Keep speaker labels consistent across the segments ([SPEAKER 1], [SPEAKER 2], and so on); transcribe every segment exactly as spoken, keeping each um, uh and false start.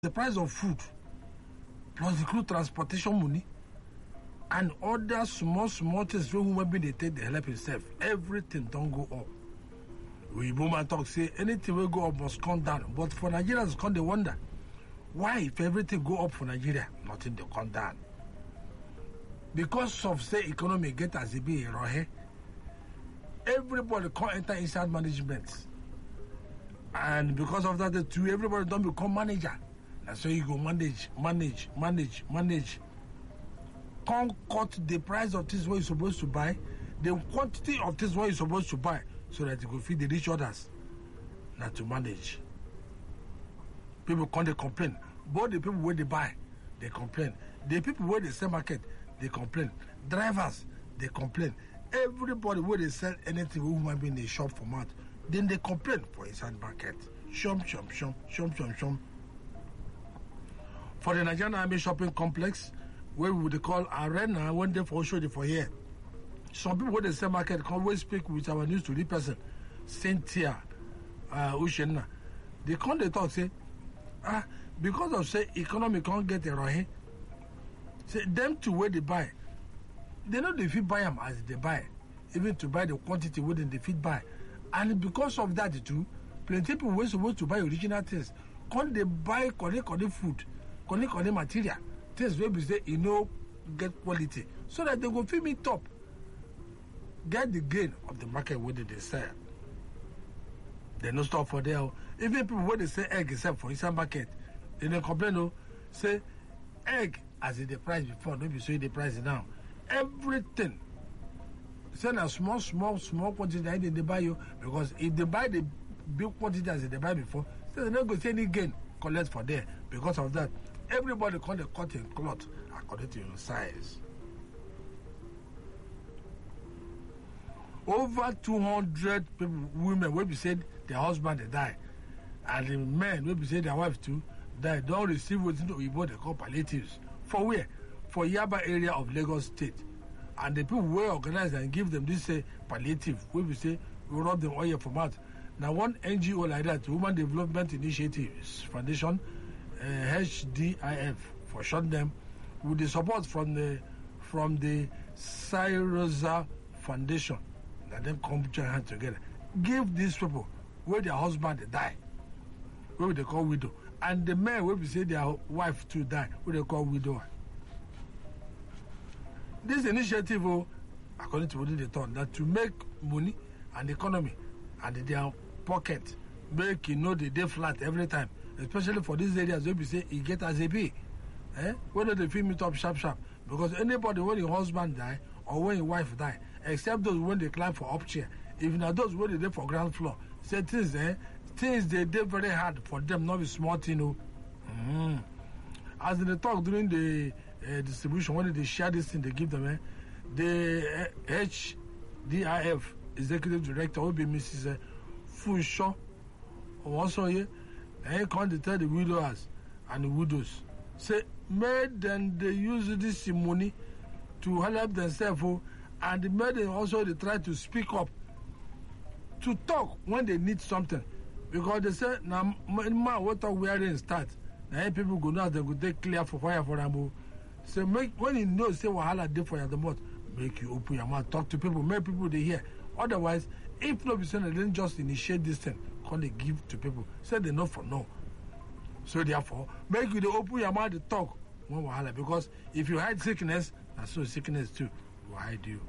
[SPEAKER 1] the price of food, plus the crew transportation money, and other small, small things where human being they take the help himself. Everything don't go up. We woman talk say anything will go up must come down. But for Nigerians, come they wonder why if everything go up for Nigeria, nothing they come down. Because of say economy get as it be here, everybody can't enter inside management. And because of that, too, everybody don't become manager. That's why you go manage, manage, manage, manage. Can't cut the price of this what you're supposed to buy, the quantity of this what you're supposed to buy, so that you can feed the rich others. Not to manage. People can't they complain. But the people where they buy, they complain. The people where they sell market, they complain. Drivers, they complain. Everybody where they sell anything who might be in the shop for month, then they complain for inside market. Shum, shum, shum, shum, shum, shum. For the Nigerian Army shopping complex, where we would call Arena, one day for show they for here. Some people where they sell market can always speak with our news to the person, Cynthia uh, Ushenna. They come they talk say, ah, because of say economy can't get it right. Say them to where they buy, they know they fit buy them as they buy, even to buy the quantity where they fit buy. And because of that too, plenty people were supposed to buy original things. Can't they buy correct correct food, correct correct material, things where we say you know get quality, so that they go feed me top, get the gain of the market where they sell. They no stop for there. Even people where they say egg except for inside market, they don't complain. No, say egg as in the price before, don't be say the price now. Everything. Send a small, small, small quantity that they buy you, because if they buy the big quantity as they buy before, so they're not going to see any gain collect for there. Because of that, everybody call the cotton cloth according to your size. Over two hundred people, women will be said their husband they die, and the men will be said their wife too die. Don't receive what you know they call palliatives. For where? For Yaba area of Lagos State. And the people were organized and give them this uh, palliative, where we say we rub them oil from out. Now one N G O like that, Women Development Initiatives Foundation, uh, H D I F for short them, with the support from the from the Syroza Foundation, that them come join hands together, give these people where their husband they die, where they call widow, and the men where we say their wife too die, where they call widower. This initiative, oh, according to what they thought, that to make money and economy and their pocket, make you know the day flat every time, especially for these areas where we say it get as a be. Eh? Whether they feel it up sharp sharp. Because anybody when your husband die or when your wife die, except those when they climb for up chair, if not those when they dey for ground floor, say things eh, things they did very hard for them, not be small thing, you know. Mm. As they talk during the Uh, distribution, when they share this thing, they give them. Eh? The uh, H D I F executive director will be Missus Uh, Fusho. Also, here, and can't tell the widowers and the widows. Say, made them they use this money to help themselves, oh, and made them also they try to speak up, to talk when they need something, because they say now, man, what are wearing start? Now people go now, they go take clear for fire for them. So make when you know say wahala dey for your mouth, make you open your mouth, talk to people, make people they hear. Otherwise, if no be saying they didn't just initiate this thing, can they give to people? Say they know for no. So therefore, make you they open your mouth to talk when wahala, because if you hide sickness, that's so sickness too will hide you.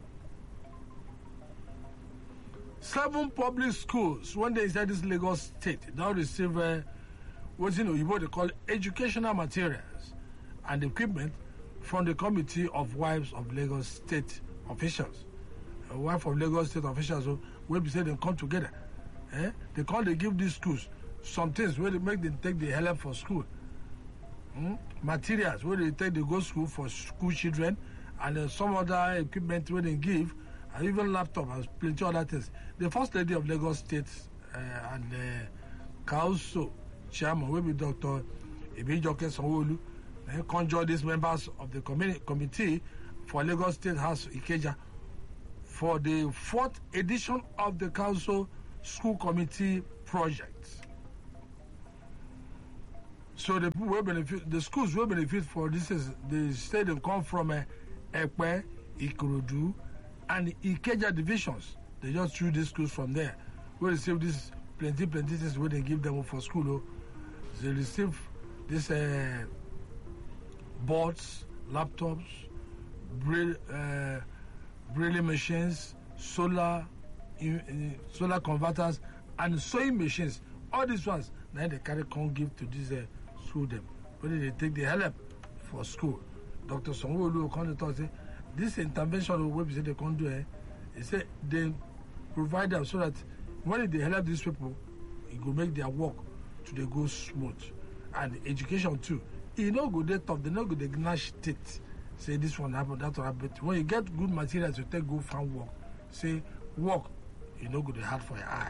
[SPEAKER 1] Seven public schools, when they inside this Lagos state, now receive uh, what you know you what they call educational materials and equipment from the Committee of Wives of Lagos State Officials. A wife of Lagos State Officials will be said they come together. Eh? They can't they give these schools some things where they make them take the help for school. Hmm? Materials where they take the go school for school children, and then some other equipment where they give, and even laptop and plenty of other things. The First Lady of Lagos State uh, and the Council Chairman will be Doctor Ibijoke Sanwo-Olu. They conjure these members of the committee, committee for Lagos State House Ikeja for the fourth edition of the Council School Committee project. So the people will benefit, the schools will benefit for this is the stadium come from uh, Ekpe, Ikorodu, and Ikeja divisions. They just choose these schools from there. We receive this plenty, plenty things where they give them for school. Oh. They receive this uh, boards, laptops, braille, uh, braille machines, solar, in, in, solar converters, and sewing machines. All these ones, now they carry come give to this uh, school them. When they take the help for school. Doctor Songo will come to talk say, this intervention will be they can't do it. He said they provide them so that when they help these people, it will make their work to they go smooth. And education too. You know go they tough, they know go they gnash teeth. Say this one happen, that one happen. When you get good materials, you take go find work. Say work, you know go they hard for your eye.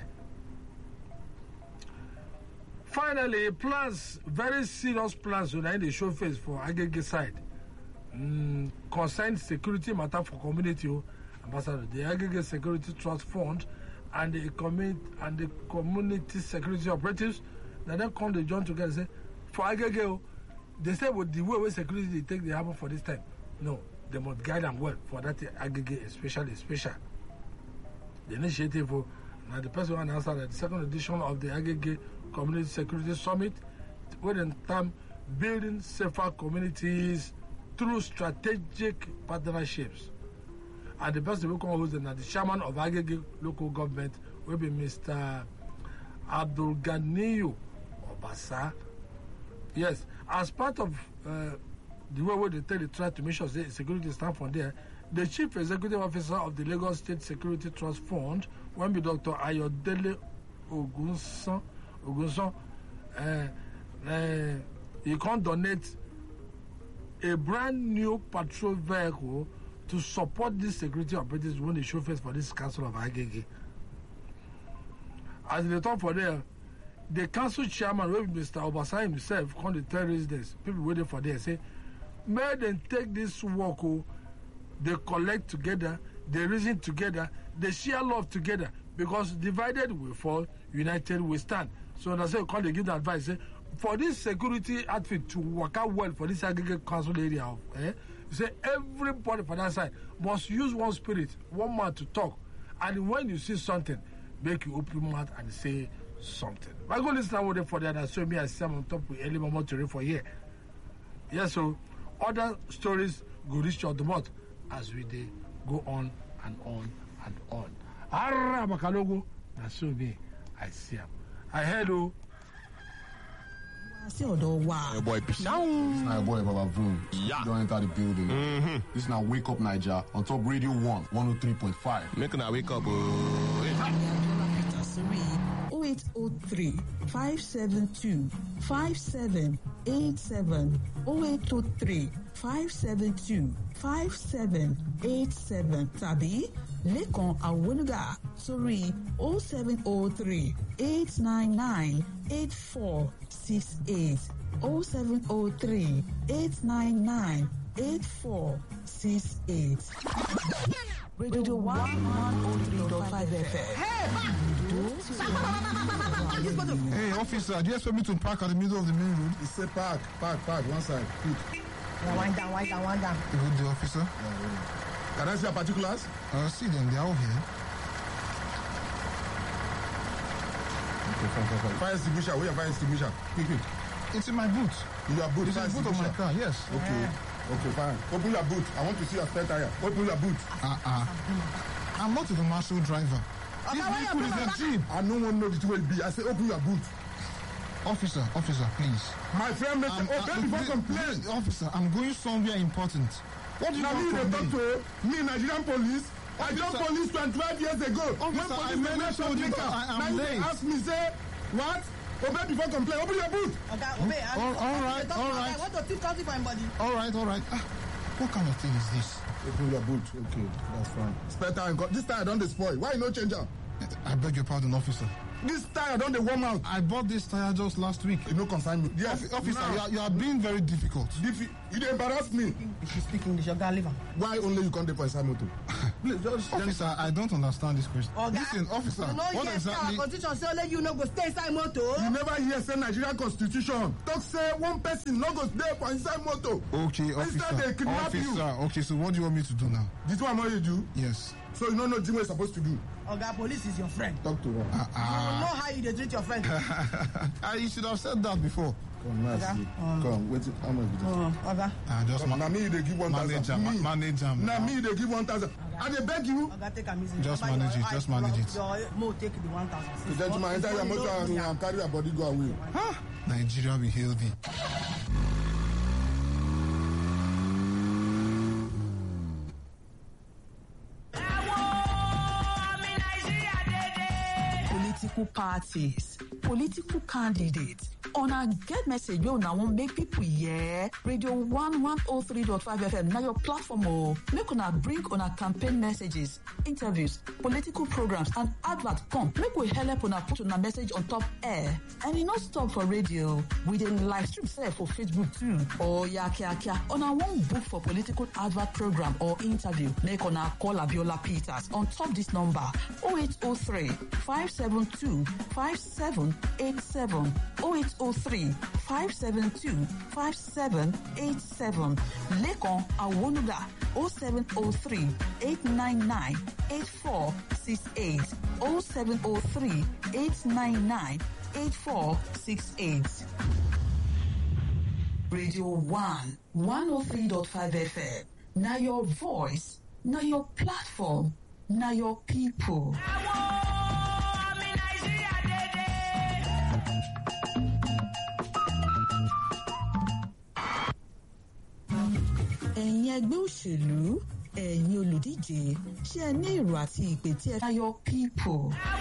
[SPEAKER 1] Finally, plans, very serious plans so that they show face for Agege side. Mm, concerned security matter for community. Ambassador, the Agege Security Trust Fund and the community and the community security operatives, now they come they join together and say, for Agege, they say with the way where security they take they happen for this time. No, they must guide them well for that Agege especially special. The initiative for now the person who announced that the second edition of the Agege Community Security Summit, with in term building safer communities through strategic partnerships. And the person who come host the chairman of Agege local government will be Mister Abdul Ganiyu Obasa. Yes, as part of uh, the way where they tell the try to make sure the security stand from there, the chief executive officer of the Lagos State Security Trust Fund, when be Doctor Ayodele Ogunson, Ogunson, uh, uh, he can donate a brand new patrol vehicle to support these security operatives when they show face for this council of Agege. As they talk for there, the council chairman, with Mister Obasa himself, come to tell residents, people waiting for there, say, may them take this work, they collect together, they reason together, they share love together, because divided we fall, united we stand. So that's why we come to give the advice, say, for this security outfit to work out well for this Agege council area, eh, you say everybody for that side must use one spirit, one mouth to talk. And when you see something, make you open your mouth and say something. I go listen to for that, and so me I see I'm on top with early moment to read for here. Yes, so other stories go reach your mouth as we they go on and on and on. Arra Bakalogo, and so me I see him. I heard you.
[SPEAKER 2] Your boy Pisau.
[SPEAKER 3] It's not your boy Baba Vroom.
[SPEAKER 2] Yeah.
[SPEAKER 3] Don't enter the building.
[SPEAKER 2] Mm-hmm.
[SPEAKER 3] This is now Wake Up Niger on Top Radio one, one oh three point five.
[SPEAKER 2] Make now wake up.
[SPEAKER 4] oh eight oh three, five seven two, five seven eight seven oh eight oh three, five seven two, five seven eight seven tàbí Lekan Awoluga sórí oh seven oh three, eight nine nine, eight four six eight oh seven oh three, eight nine nine, eight four six eight. Radio one one oh three point five F M.
[SPEAKER 5] Hey, officer, do you expect me to park at the middle of the main road?
[SPEAKER 3] He said park, park, park, one side, quick.
[SPEAKER 6] Yeah, wind down, wind down, wind down.
[SPEAKER 5] Good day, officer.
[SPEAKER 3] Yeah, can I see your particulars?
[SPEAKER 5] Uh, see them, they're all here.
[SPEAKER 3] Okay, fine, fine, fine. Fire extinguisher, where your fire extinguisher? Quick, quick.
[SPEAKER 5] It's in my boot.
[SPEAKER 3] In your boot,
[SPEAKER 5] It's
[SPEAKER 3] fire
[SPEAKER 5] in the boot of my
[SPEAKER 3] extinguisher.
[SPEAKER 5] car, yes.
[SPEAKER 3] Okay, okay, fine. Open your boot. I want to see your spare tire. Open your boot.
[SPEAKER 5] Uh-uh. I'm not a commercial driver. This vehicle is a jeep.
[SPEAKER 3] I no one know it will be. I say open your boot.
[SPEAKER 5] Officer, officer, please.
[SPEAKER 3] My friend, make
[SPEAKER 5] I'm-
[SPEAKER 3] obey
[SPEAKER 5] I'm-
[SPEAKER 3] before
[SPEAKER 5] please-
[SPEAKER 3] complain.
[SPEAKER 5] please, Officer, I'm going somewhere important. What do you
[SPEAKER 3] Now me
[SPEAKER 5] want
[SPEAKER 3] they
[SPEAKER 5] from
[SPEAKER 3] talk
[SPEAKER 5] me?
[SPEAKER 3] to me Nigerian police. I
[SPEAKER 5] Officer-
[SPEAKER 3] joined police twenty-five years ago. When
[SPEAKER 5] Officer, I
[SPEAKER 3] police
[SPEAKER 5] never
[SPEAKER 3] dey
[SPEAKER 5] told you
[SPEAKER 3] make
[SPEAKER 5] that I am
[SPEAKER 3] now you dey
[SPEAKER 5] late.
[SPEAKER 3] ask me say what? Obey before complain. Open your boot.
[SPEAKER 6] Okay, obey. I-
[SPEAKER 5] All- all
[SPEAKER 6] I-
[SPEAKER 5] right,
[SPEAKER 6] I don't-
[SPEAKER 5] all
[SPEAKER 6] I
[SPEAKER 5] right.
[SPEAKER 6] want to thief something for my body.
[SPEAKER 5] All right, all right. Ah, what kind of thing is this?
[SPEAKER 3] Open your boot. Okay, that's fine. Spare time. This time I don't dey spoil. Why you no change am?
[SPEAKER 5] I beg your pardon, officer.
[SPEAKER 3] This tire don dey warm out.
[SPEAKER 5] I bought this tire just last week.
[SPEAKER 3] You no concern me. Yes,
[SPEAKER 5] Officer, officer
[SPEAKER 3] now,
[SPEAKER 5] you, are, you are being very difficult.
[SPEAKER 3] Diffi- you dey embarrass me.
[SPEAKER 6] If you speak English, you gotta leave am.
[SPEAKER 3] Why only you come dey for inside motor? Please just.
[SPEAKER 5] Officer, I don't understand this question.
[SPEAKER 6] Oga,
[SPEAKER 5] Listen, officer,
[SPEAKER 6] you know
[SPEAKER 5] what
[SPEAKER 6] yes,
[SPEAKER 5] exactly?
[SPEAKER 6] our constitution say only you no go stay inside motor.
[SPEAKER 3] You never hear say Nigerian constitution talk say one person no go dey for inside motor.
[SPEAKER 5] Okay,
[SPEAKER 3] Instead they
[SPEAKER 5] officer.
[SPEAKER 3] kidnap
[SPEAKER 5] Officer,
[SPEAKER 3] you.
[SPEAKER 5] okay, so what do you want me to do now?
[SPEAKER 3] This one what you do.
[SPEAKER 5] Yes.
[SPEAKER 3] So you no know the way you're supposed to do.
[SPEAKER 6] Oga, police is your friend.
[SPEAKER 3] Talk to her.
[SPEAKER 5] Uh,
[SPEAKER 6] You know how you dey treat your friend.
[SPEAKER 5] uh, you should have said that before.
[SPEAKER 3] Come, now
[SPEAKER 6] Oga,
[SPEAKER 3] sleep.
[SPEAKER 6] um,
[SPEAKER 3] Come, wait. How much be this?
[SPEAKER 6] Uh, Oga,
[SPEAKER 5] Uh, just
[SPEAKER 3] Now
[SPEAKER 5] ma-
[SPEAKER 3] me they give one
[SPEAKER 5] manage
[SPEAKER 3] thousand.
[SPEAKER 5] am,
[SPEAKER 3] Me.
[SPEAKER 5] ma- manage am.
[SPEAKER 3] Now me they give one thousand. I dey beg you.
[SPEAKER 6] Oga, take am easy.
[SPEAKER 5] Just
[SPEAKER 6] Oga,
[SPEAKER 5] manage
[SPEAKER 6] your
[SPEAKER 5] it, just
[SPEAKER 6] eye-
[SPEAKER 5] manage
[SPEAKER 6] your-
[SPEAKER 5] it.
[SPEAKER 6] Your mo take the one thousand.
[SPEAKER 3] The gentleman enter your motor and, and carry your body go away.
[SPEAKER 5] Huh? Nigeria will hail thee.
[SPEAKER 4] Political parties, political candidates. Una get message wey una wan make people hear. Radio one one oh three point five F M na your platform o. Make una bring una campaign messages, interviews, political programs and advert come. Make we help una put una message on top air. And e no stop for radio. We dey live stream sef for Facebook too. Oya kiakia. Una wan book for political advert program or interview, make una call Abiola Peters on top this number oh eight oh three, five seven two, five seven eight seven oh eight oh three, five seven two, five seven eight seven. Lekon Awonuga oh seven oh three, eight nine nine, eight four six eight oh seven oh three, eight nine nine, eight four six eight. Radio one, one oh three point five F M. Now your voice, now your platform, now your people. Ẹ̀yin ẹgbẹ́ òṣèlú, ẹ̀yin olùdíje, ṣé ẹ ní èrò àti ìpè tí ẹ fẹ́ yọ people?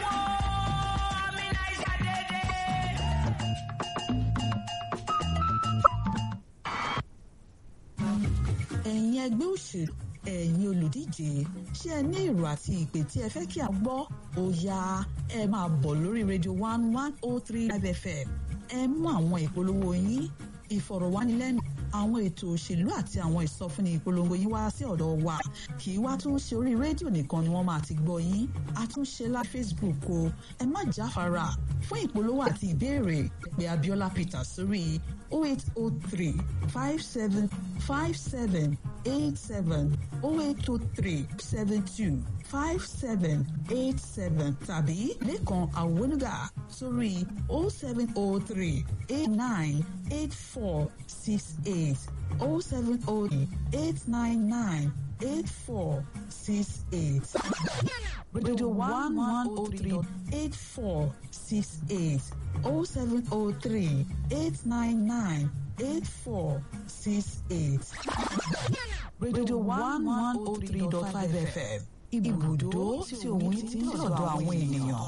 [SPEAKER 4] Ẹ̀yin ẹgbẹ́ òṣèlú, ẹ̀yin olùdíje, ṣé ẹ ní èrò àti ìpè tí ẹ fẹ́ kí a gbọ́? Ó yá, ẹ máa bọ̀ lórí Radio one one oh three point five F M. Ẹ mú àwọn ìpolówó yín, ìfọ̀rọ̀wánilẹ́nu, àwọn ètò òṣèlú àti àwọn ìsọfúnni ìpolongo yín wá sí ọ̀dọ̀ wa. Kì í wá tún ṣe orí rédíò nìkan ni wọ́n máa ti gbọ́ yín. A tún ṣe lá Facebook o. Ẹ má jáfara. Fún ìpolówó àti ìbéèrè, pè Abiola Peters sórí oh eight oh three, five seven five seven eight seven oh eight oh three, seven two, five seven eight seven tàbí Lékan Àwọnúgà sórí oh seven oh three, eight nine eight four six eight oh seven oh three, eight nine nine, eight four six eight. Radio one one oh three, eight four six eight oh seven oh three, eight nine nine, eight four six eight. Radio one one oh three point five F M. Ibùdó tí òun ti ń sọ̀dọ̀ àwọn ènìyàn.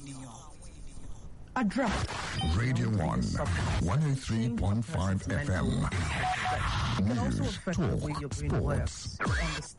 [SPEAKER 4] Adra.
[SPEAKER 2] Radio one, one oh three point five F M. News, talk, sports.